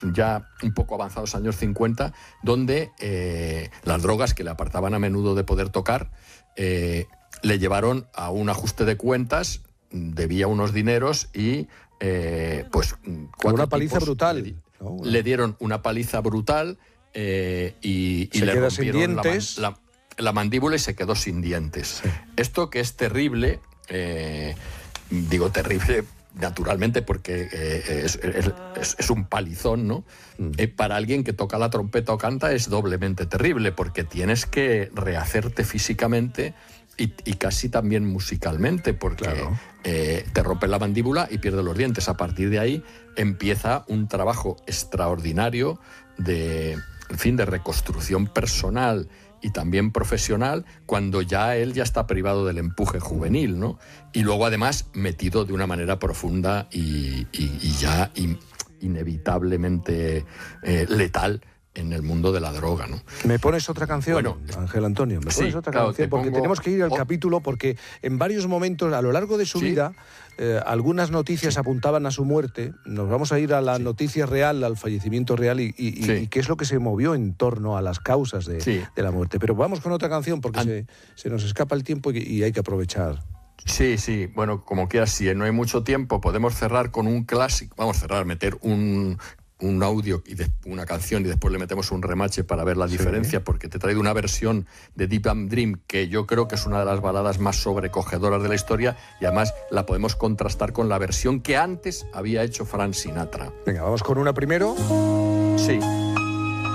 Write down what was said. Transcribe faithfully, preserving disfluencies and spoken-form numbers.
ya un poco avanzados años cincuenta, donde eh, las drogas que le apartaban a menudo de poder tocar eh, le llevaron a un ajuste de cuentas, debía unos dineros y eh, pues una paliza brutal. Le, ¿no? le dieron una paliza brutal eh, y, y se le queda sin rompieron dientes. La, la, la mandíbula y se quedó sin dientes. Sí. Esto que es terrible, eh, digo terrible naturalmente porque eh, es, es, es un palizón, ¿no? Mm. Eh, para alguien que toca la trompeta o canta es doblemente terrible porque tienes que rehacerte físicamente y, y casi también musicalmente porque claro. eh, te rompe la mandíbula y pierdes los dientes. A partir de ahí empieza un trabajo extraordinario de, en fin, de reconstrucción personal y también profesional, cuando ya él ya está privado del empuje juvenil, ¿no? Y luego, además, metido de una manera profunda y, y, y ya in, inevitablemente eh, letal en el mundo de la droga, ¿no? ¿Me pones otra canción, bueno, Ángel Antonio? ¿Me pones sí, otra claro, canción? Porque pongo... tenemos que ir al oh. capítulo, porque en varios momentos, a lo largo de su ¿Sí? vida, eh, algunas noticias sí. apuntaban a su muerte. Nos vamos a ir a la sí. noticia real, al fallecimiento real y, y, sí. y qué es lo que se movió en torno a las causas de, sí. de la muerte. Pero vamos con otra canción, porque An... se, se nos escapa el tiempo y, y hay que aprovechar. Sí, sí, bueno, como quieras, si no hay mucho tiempo, podemos cerrar con un clásico, vamos a cerrar, meter un... un audio y de, una canción y después le metemos un remache para ver la sí. diferencia, porque te he traído una versión de Deep Amp Dream que yo creo que es una de las baladas más sobrecogedoras de la historia y además la podemos contrastar con la versión que antes había hecho Frank Sinatra. Venga, vamos con una primero. Sí.